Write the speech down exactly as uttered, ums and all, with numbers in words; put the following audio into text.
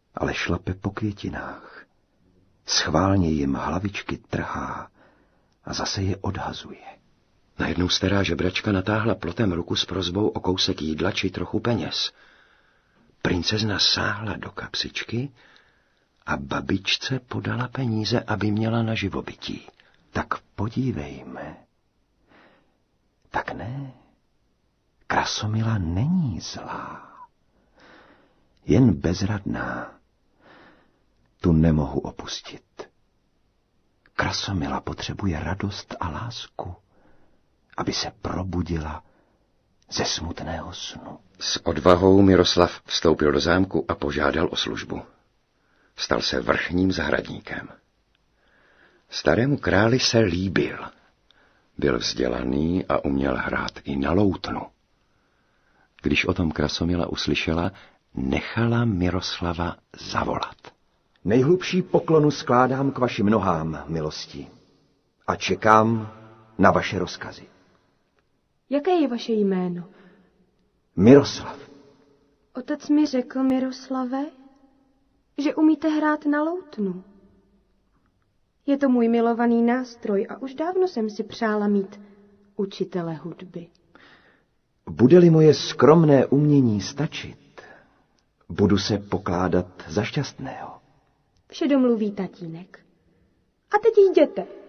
ale šlape po květinách. Schválně jim hlavičky trhá a zase je odhazuje. Najednou stará žebračka natáhla plotem ruku s prosbou o kousek jídla či trochu peněz. Princezna sáhla do kapsičky a babičce podala peníze, aby měla na živobytí. Tak podívejme. Tak ne, Krasomila není zlá, jen bezradná. Tu nemohu opustit. Krasomila potřebuje radost a lásku, aby se probudila ze smutného snu. S odvahou Miroslav vstoupil do zámku a požádal o službu. Stal se vrchním zahradníkem. Starému králi se líbil. Byl vzdělaný a uměl hrát i na loutnu. Když o tom Krasomila uslyšela, nechala Miroslava zavolat. Nejhlubší poklonu skládám k vašim nohám, milosti, a čekám na vaše rozkazy. Jaké je vaše jméno? Miroslav. Otec mi řekl, Miroslave, že umíte hrát na loutnu. Je to můj milovaný nástroj a už dávno jsem si přála mít učitele hudby. Bude-li moje skromné umění stačit, budu se pokládat za šťastného. Vše domluví tatínek. A teď jděte.